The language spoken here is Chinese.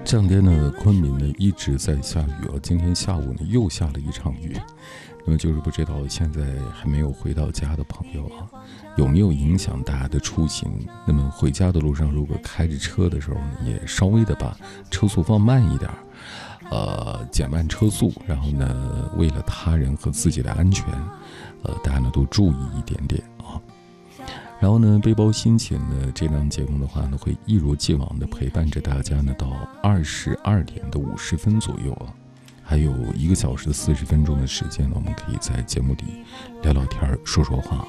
这两天呢，昆明呢一直在下雨啊，今天下午呢又下了一场雨。那么就是不知道现在还没有回到家的朋友啊，有没有影响大家的出行？那么回家的路上，如果开着车的时候呢，也稍微的把车速放慢一点，减慢车速，然后呢，为了他人和自己的安全，大家呢都注意一点点啊。然后呢，背包心情呢这档节目的话呢，会一如既往的陪伴着大家呢到22点的50分左右啊。还有1个小时的40分钟的时间呢，我们可以在节目里聊聊天说说话。